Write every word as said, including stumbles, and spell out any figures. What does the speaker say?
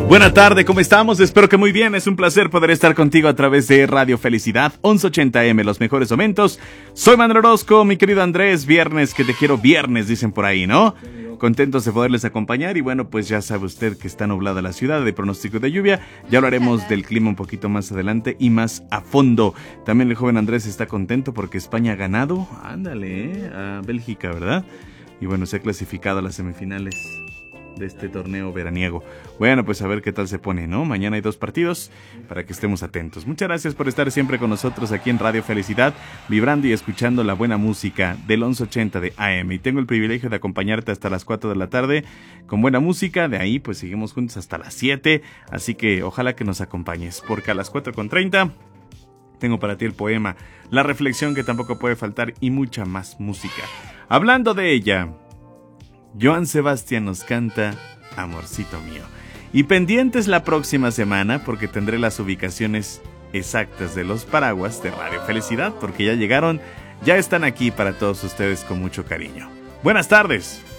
Buena tarde, ¿cómo estamos? Espero que muy bien. Es un placer poder estar contigo a través de Radio Felicidad, once ochenta eme, los mejores momentos. Soy Manuel Orozco, mi querido Andrés. Viernes, que te quiero viernes, dicen por ahí, ¿no? Contentos de poderles acompañar y bueno, pues ya sabe usted que está nublada la ciudad, de pronóstico de lluvia. Ya hablaremos del clima un poquito más adelante y más a fondo. También el joven Andrés está contento porque España ha ganado, ándale, ¿eh? A Bélgica, ¿verdad? Y bueno, se ha clasificado a las semifinales de este torneo veraniego. Bueno, pues a ver qué tal se pone, ¿no? Mañana hay dos partidos para que estemos atentos. Muchas gracias por estar siempre con nosotros aquí en Radio Felicidad, vibrando y escuchando la buena música del once ochenta de A M. Y tengo el privilegio de acompañarte hasta las cuatro de la tarde con buena música. De ahí pues seguimos juntos hasta las siete. Así que ojalá que nos acompañes, porque a las cuatro con treinta tengo para ti el poema, la reflexión que tampoco puede faltar y mucha más música. Hablando de ella, Joan Sebastián nos canta Amorcito Mío. Y pendientes la próxima semana porque tendré las ubicaciones exactas de los paraguas de Radio Felicidad, porque ya llegaron, ya están aquí para todos ustedes con mucho cariño. Buenas tardes.